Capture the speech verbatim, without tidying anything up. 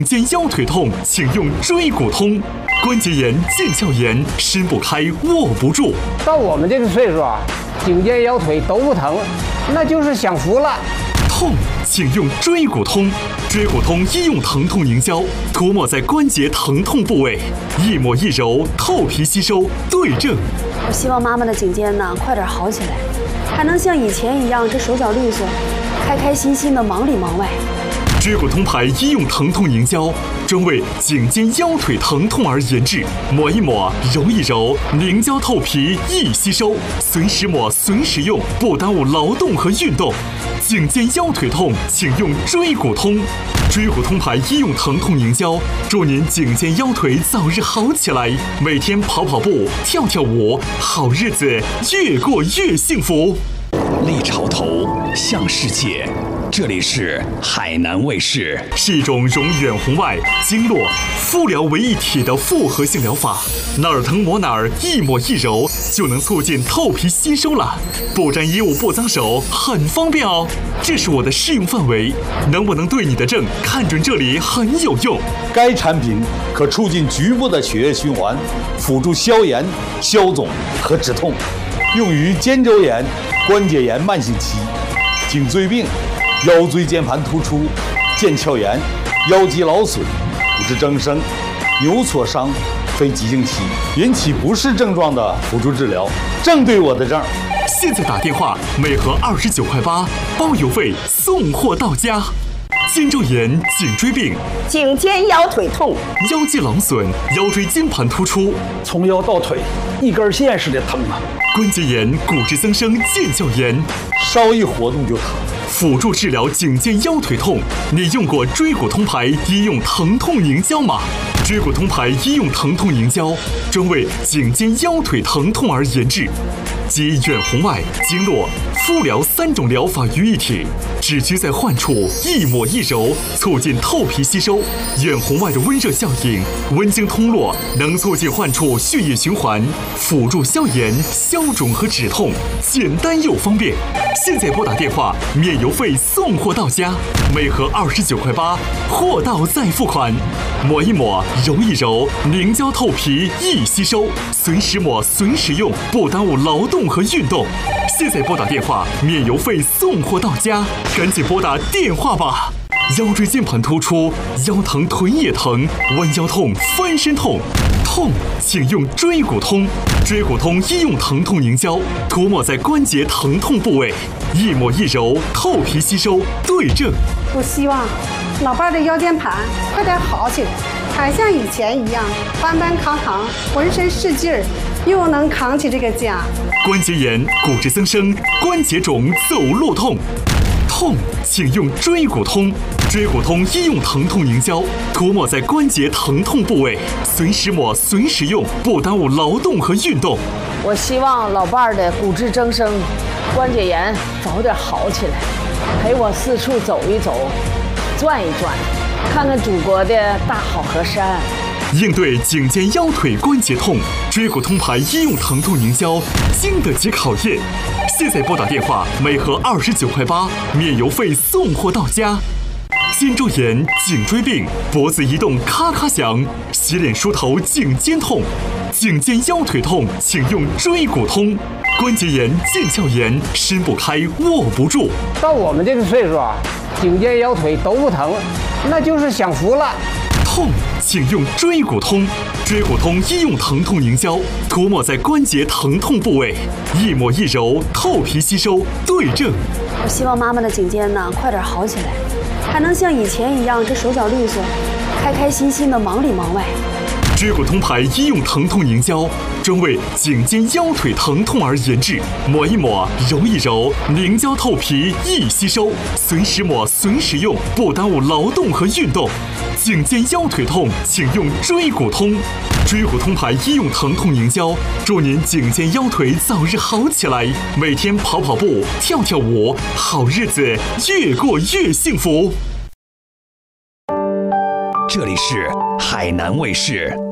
肩腰腿痛，请用椎骨通。关节炎、腱鞘炎，伸不开，握不住。 到我们这个岁数啊，颈肩腰腿都不疼，那就是享福了。 痛，请用椎骨通。椎骨通医用疼痛凝胶，涂抹在关节疼痛部位，一抹一揉，透皮吸收，对症。 我希望妈妈的颈肩呢快点好起来，还能像以前一样这手脚利索，开开心心的忙里忙外。 椎骨通牌医用疼痛凝胶，专为颈肩腰腿疼痛而研制，抹一抹，揉一揉，凝胶透皮，易吸收，随时抹，随时用，不耽误劳动和运动。颈肩腰腿痛，请用椎骨通。椎骨通牌医用疼痛凝胶，祝您颈肩腰腿早日好起来，每天跑跑步，跳跳舞，好日子越过越幸福。 立潮头，向世界。这里是海南卫视， 是一种融远红外、经络、敷疗为一体的复合性疗法，哪儿疼抹哪儿，一抹一揉就能促进透皮吸收了，不沾衣物不脏手，很方便哦。这是我的适用范围，能不能对你的症看准这里很有用。 该产品可促进局部的血液循环，辅助消炎、消肿和止痛，用于肩周炎、关节炎慢性期、颈椎病、腰椎间盘突出、腱鞘炎、腰肌劳损、骨质增生、扭挫伤、非急性期引起不适症状的辅助治疗，正对我的症。 现在打电话，每盒二十九块八，包邮费，送货到家。肩周炎、颈椎病、 颈肩腰腿痛、 腰肌劳损、腰椎间盘突出， 从腰到腿一根线似的疼啊！ 关节炎、骨质增生、腱鞘炎， 稍一活动就疼。 辅助治疗颈肩腰腿痛，你用过椎骨通牌医用疼痛凝胶吗？椎骨通牌医用疼痛凝胶，专为颈肩腰腿疼痛而研制，集远红外、经络、敷疗三种疗法于一体，只需在患处一抹一揉，促进透皮吸收。远红外的温热效应，温经通络，能促进患处血液循环，辅助消炎、消肿和止痛，简单又方便。现在拨打电话，免邮费送货到家，每盒二十九块八，货到再付款。抹一抹，揉一揉，凝胶透皮，易吸收，随时抹，随时用，不耽误劳动和运动。现在拨打电话，免邮费送货到家，赶紧拨打电话吧。腰椎间盘突出，腰疼腿也疼，弯腰痛、翻身痛，痛请用椎骨通。椎骨通医用疼痛凝胶，涂抹在关节疼痛部位，一抹一揉，透皮吸收，对症。 我希望老伴的腰间盘快点好起来，还像以前一样搬搬扛扛，浑身是劲儿，又能扛起这个家。 关节炎、骨质增生、关节肿、走路痛，痛请用椎骨通。椎骨通医用疼痛凝胶，涂抹在关节疼痛部位，随时抹，随时用，不耽误劳动和运动。 我希望老伴儿的骨质增生、关节炎早点好起来，陪我四处走一走，转一转，看看祖国的大好河山。 应对颈肩腰腿关节痛，椎骨通牌医用疼痛凝胶经得起考验。现在拨打电话，每盒二十九块八，免邮费送货到家。肩周炎、颈椎病、脖子移动咔咔响，洗脸梳头颈肩痛，颈肩腰腿痛，请用椎骨通。关节炎、腱鞘炎，伸不开，握不住。 到我们这个岁数啊，颈肩腰腿都不疼，那就是享福了。 痛，请用椎骨通。椎骨通医用疼痛凝胶，涂抹在关节疼痛部位，一抹一揉，透皮吸收，对症。 我希望妈妈的颈肩呢快点好起来，还能像以前一样这手脚利索，开开心心的忙里忙外。 椎骨通牌医用疼痛凝胶，专为颈肩腰腿疼痛而研制，抹一抹，揉一揉，凝胶透皮，易吸收，随时抹，随时用，不耽误劳动和运动。颈肩腰腿痛，请用椎骨通。椎骨通牌医用疼痛凝胶，祝您颈肩腰腿早日好起来，每天跑跑步，跳跳舞，好日子越过越幸福。 这里是海南卫视。